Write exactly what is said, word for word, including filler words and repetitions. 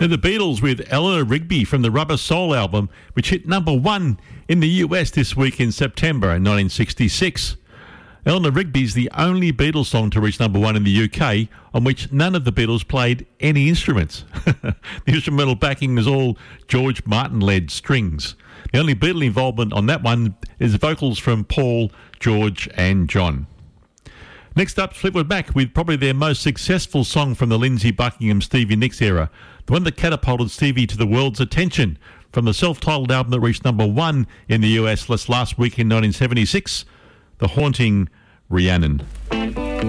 Now, the Beatles with Eleanor Rigby from the Rubber Soul album, which hit number one in the U S this week in September in nineteen sixty-six. Eleanor Rigby's the only Beatles song to reach number one in the U K on which none of the Beatles played any instruments. The instrumental backing is all George Martin-led strings. The only Beatle involvement on that one is vocals from Paul, George and John. Next up, Fleetwood Mac with probably their most successful song from the Lindsey Buckingham Stevie Nicks era, the one that catapulted Stevie to the world's attention from the self-titled album that reached number one in the U S last week in nineteen seventy-six, The Haunting Rhiannon.